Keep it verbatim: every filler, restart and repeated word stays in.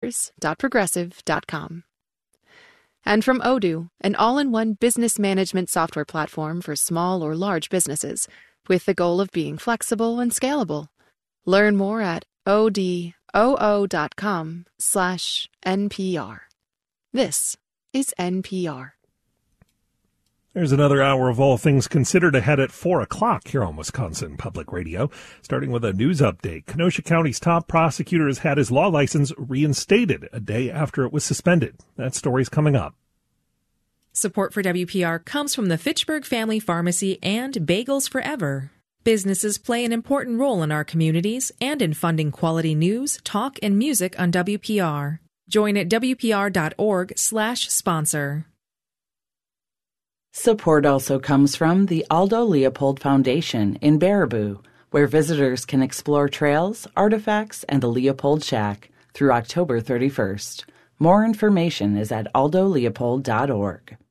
buyers dot progressive dot com. And from Odoo, an all-in-one business management software platform for small or large businesses, with the goal of being flexible and scalable. Learn more at odoo dot com slash N P R. This is N P R. There's another hour of All Things Considered ahead at four o'clock here on Wisconsin Public Radio. Starting with a news update. Kenosha County's top prosecutor has had his law license reinstated a day after it was suspended. That story's coming up. Support for W P R comes from the Fitchburg Family Pharmacy and Bagels Forever. Businesses play an important role in our communities and in funding quality news, talk, and music on W P R. Join at W P R dot org slash sponsor. Support also comes from the Aldo Leopold Foundation in Baraboo, where visitors can explore trails, artifacts, and the Leopold Shack through October thirty-first. More information is at aldo leopold dot org.